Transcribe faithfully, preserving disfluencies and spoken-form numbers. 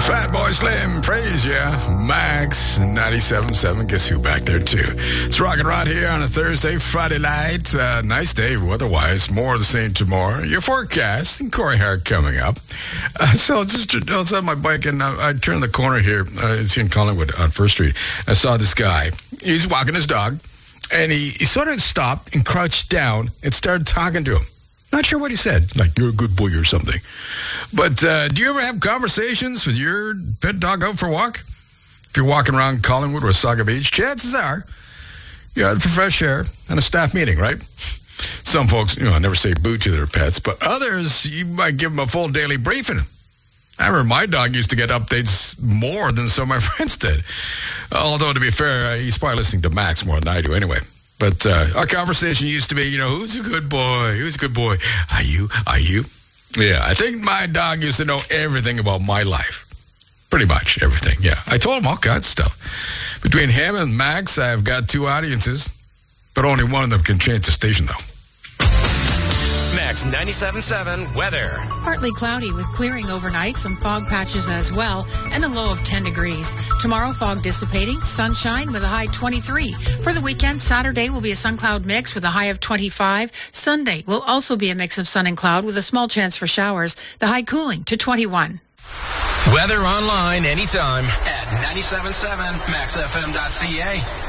Fatboy Slim, praise ya. Max, ninety-seven point seven. Guess who back there, too? It's Rockin' Rod here on a Thursday, Friday night. Uh, nice day weather-wise. More of the same tomorrow. Your forecast. And Corey Hart coming up. Uh, so just I was on my bike, and I, I turned the corner here. Uh, it's in Collingwood on First Street. I saw this guy. He's walking his dog, and he, he sort of stopped and crouched down and started talking to him. Not sure what he said, like, you're a good boy or something. But uh, do you ever have conversations with your pet dog out for a walk? If you're walking around Collingwood or Saga Beach, chances are you're out for fresh air and a staff meeting, right? Some folks, you know, never say boo to their pets, but others, you might give them a full daily briefing. I remember my dog used to get updates more than some of my friends did. Although, to be fair, he's probably listening to Max more than I do anyway. But uh, our conversation used to be, you know, who's a good boy? Who's a good boy? Are you? Are you? Yeah, I think my dog used to know everything about my life. Pretty much everything, yeah. I told him all kinds of stuff. Between him and Max, I've got two audiences, but only one of them can change the station, though. Max ninety-seven point seven weather. Partly cloudy with clearing overnight, some fog patches as well, and a low of ten degrees. Tomorrow, fog dissipating, sunshine with a high twenty-three. For the weekend, Saturday will be a sun cloud mix with a high of twenty-five. Sunday will also be a mix of sun and cloud with a small chance for showers. The high cooling to twenty-one. Weather online anytime at ninety-seven point seven max f m dot c a.